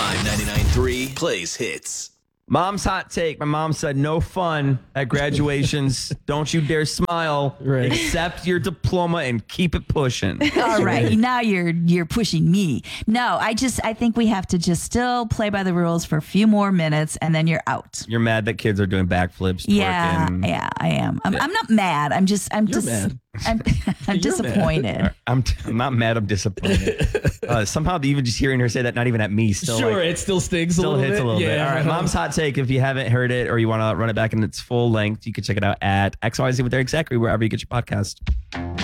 Live 99.3 plays hits. Mom's hot take. My mom said, no fun at graduations. Don't you dare smile. Right. Accept your diploma and keep it pushing. All right, now you're pushing me. No, I think we have to just still play by the rules for a few more minutes, and then you're out. You're mad that kids are doing backflips. Yeah, twerking. yeah, I am. I'm not mad. I'm mad. I'm disappointed. I'm not mad. I'm disappointed. Somehow, even just hearing her say that, not even at me, still Sure, like, it still stings still a little hits bit. a little bit. Yeah. All right, Mom's hot take. If you haven't heard it or you want to run it back in its full length, you can check it out at XYZ with Eric Zachary, wherever you get your podcast.